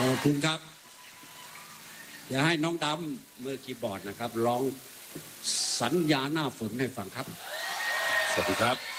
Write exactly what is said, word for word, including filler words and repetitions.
อบคุณครับอย่าให้น้องดำมือคีย์บอร์ดนะครับร้องสัญญาหน้าฝนให้ฟังครับสวัสดีครับ